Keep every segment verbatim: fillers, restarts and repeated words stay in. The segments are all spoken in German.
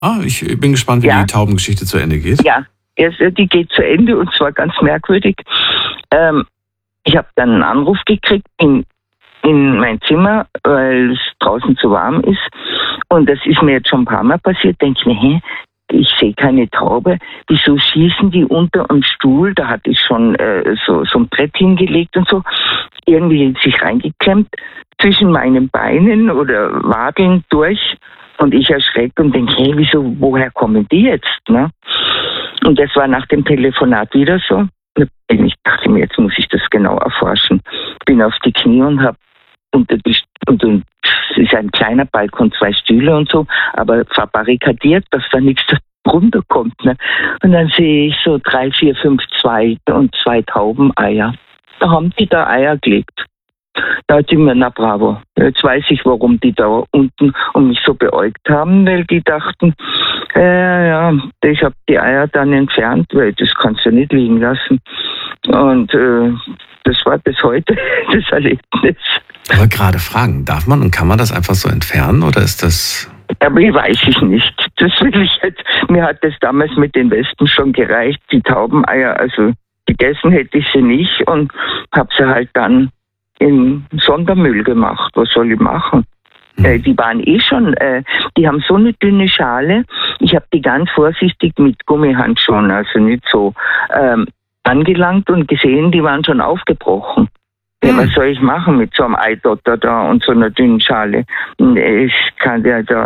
Ah, ich bin gespannt, wie ja. die Taubengeschichte zu Ende geht. Ja, die geht zu Ende und zwar ganz merkwürdig. Ähm, ich habe dann einen Anruf gekriegt in, in mein Zimmer, weil es draußen zu warm ist. Und das ist mir jetzt schon ein paar Mal passiert. Denke ich mir, hä, ich sehe keine Taube. Wieso schießen die unter am Stuhl? Da hatte ich schon äh, so, so ein Brett hingelegt und so. Irgendwie sich reingeklemmt zwischen meinen Beinen oder Wadeln durch. Und ich erschrecke und denke, hey, wieso, woher kommen die jetzt? Ne? Und das war nach dem Telefonat wieder so. Ich dachte mir, jetzt muss ich das genau erforschen. Bin auf die Knie und habe unter die, und, und es ist ein kleiner Balkon, zwei Stühle und so, aber verbarrikadiert, dass da nichts runterkommt. Ne? Und dann sehe ich so drei, vier, fünf, zwei und zwei Taubeneier. Da haben die da Eier gelegt. Da hat ich mir, na bravo, jetzt weiß ich, warum die da unten um mich so beäugt haben, weil die dachten, äh, ja, ich habe die Eier dann entfernt, weil das kannst du nicht liegen lassen. Und äh, das war bis heute das Erlebnis. Ich wollte gerade fragen, darf man und kann man das einfach so entfernen oder ist das... Aber ich weiß ich nicht. Das will ich jetzt, mir hat das damals mit den Wespen schon gereicht, die Taubeneier, also gegessen hätte ich sie nicht und habe sie halt dann in Sondermüll gemacht. Was soll ich machen? Mhm. Äh, die waren eh schon, äh, die haben so eine dünne Schale. Ich habe die ganz vorsichtig mit Gummihandschuhen, also nicht so, ähm, angelangt und gesehen, die waren schon aufgebrochen. Mhm. Ja, was soll ich machen mit so einem Eidotter da und so einer dünnen Schale? Ich kann ja da,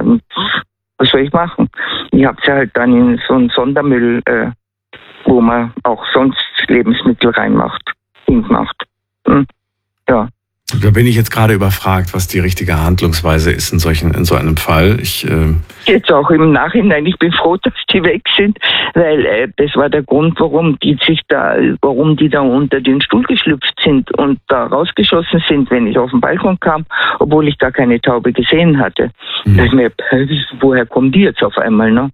was soll ich machen? Ich habe sie halt dann in so einen Sondermüll, äh, wo man auch sonst Lebensmittel reinmacht, hingemacht. Hm. Ja. Da bin ich jetzt gerade überfragt, was die richtige Handlungsweise ist in solchen, in so einem Fall. Ich, äh Jetzt auch im Nachhinein, ich bin froh, dass die weg sind, weil äh, das war der Grund, warum die sich da, warum die da unter den Stuhl geschlüpft sind und da rausgeschossen sind, wenn ich auf den Balkon kam, obwohl ich da keine Taube gesehen hatte. Mhm. Da ich mir, woher kommen die jetzt auf einmal, ne?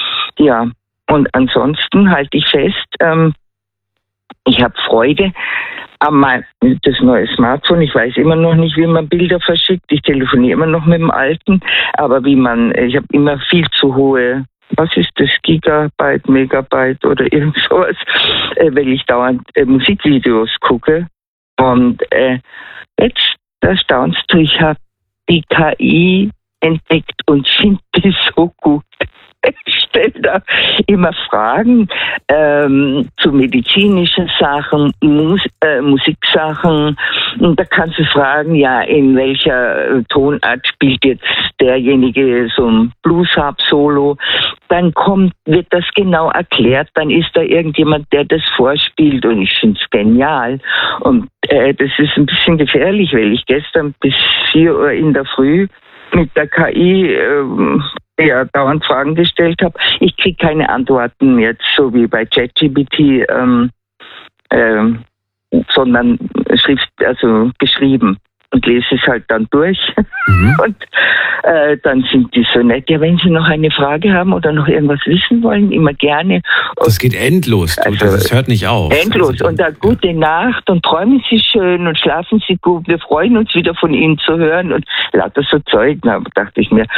Ja. Und ansonsten halte ich fest, ähm, ich habe Freude am das neue Smartphone. Ich weiß immer noch nicht, wie man Bilder verschickt. Ich telefoniere immer noch mit dem alten, aber wie man, ich habe immer viel zu hohe, was ist das, Gigabyte, Megabyte oder irgend sowas, äh, weil ich dauernd äh, Musikvideos gucke. Und äh, jetzt, da staunst du, ich habe die K I entdeckt und finde das so gut. Ich stelle da immer Fragen ähm, zu medizinischen Sachen, Mus äh, Musiksachen. Und da kannst du fragen, ja, in welcher Tonart spielt jetzt derjenige so ein Blues-Harp-Solo. Dann kommt, wird das genau erklärt. Dann ist da irgendjemand, der das vorspielt. Und ich finde es genial. Und äh, das ist ein bisschen gefährlich, weil ich gestern bis vier Uhr in der Früh mit der K I ähm, ja, dauernd Fragen gestellt habe. Ich kriege keine Antworten jetzt, so wie bei ChatGPT, ähm, ähm, sondern Schrift, also geschrieben und lese es halt dann durch. Mhm. Und äh, dann sind die so nett. Ja, wenn Sie noch eine Frage haben oder noch irgendwas wissen wollen, immer gerne. Und das geht endlos. Also, das hört nicht auf. Endlos. Also, und dann gute ja. Nacht und träumen Sie schön und schlafen Sie gut. Wir freuen uns wieder von Ihnen zu hören und lauter so Zeug. Da dachte ich mir,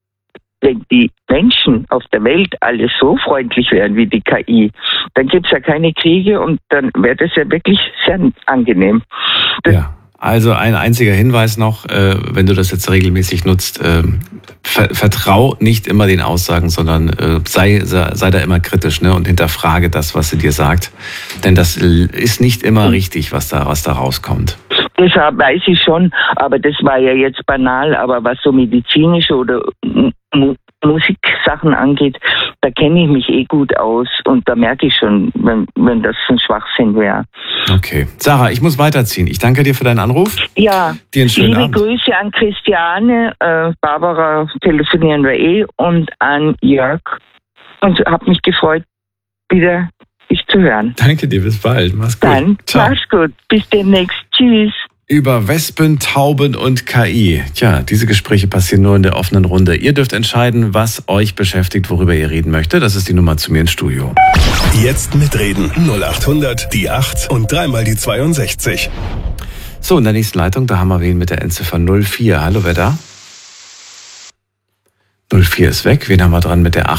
wenn die Menschen auf der Welt alle so freundlich wären wie die K I, dann gibt es ja keine Kriege und dann wäre das ja wirklich sehr angenehm. Das ja, also ein einziger Hinweis noch, äh, wenn du das jetzt regelmäßig nutzt, äh, ver vertrau nicht immer den Aussagen, sondern äh, sei, sei, sei da immer kritisch, ne, und hinterfrage das, was sie dir sagt. Denn das ist nicht immer mhm. richtig, was da, was da rauskommt. Deshalb weiß ich schon, aber das war ja jetzt banal, aber was so medizinische oder M Musiksachen angeht, da kenne ich mich eh gut aus und da merke ich schon, wenn, wenn das ein Schwachsinn wäre. Okay. Sarah, ich muss weiterziehen. Ich danke dir für deinen Anruf. Ja, dir einen schönen liebe Abend. Grüße an Christiane, äh, Barbara telefonieren wir eh und an Jörg und habe mich gefreut, wieder dich zu hören. Danke dir, bis bald. Mach's gut. Dann, mach's gut. Bis demnächst. Tschüss. Über Wespen, Tauben und K I. Tja, diese Gespräche passieren nur in der offenen Runde. Ihr dürft entscheiden, was euch beschäftigt, worüber ihr reden möchtet. Das ist die Nummer zu mir ins Studio. Jetzt mitreden. null acht hundert, die acht und dreimal die zweiundsechzig. So, in der nächsten Leitung, da haben wir wen mit der Endziffer null vier. Hallo, wer da? null vier ist weg. Wen haben wir dran mit der acht?